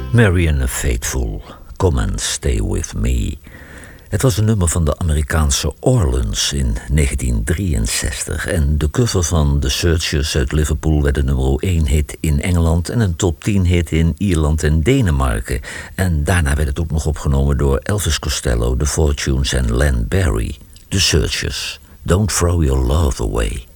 Marianne Faithfull, Come and Stay With Me. Het was een nummer van de Amerikaanse Orleans in 1963. En de cover van The Searchers uit Liverpool werd een nummer 1 hit in Engeland en een top 10 hit in Ierland en Denemarken. En daarna werd het ook nog opgenomen door Elvis Costello, The Fortunes en Len Barry. The Searchers, Don't Throw Your Love Away.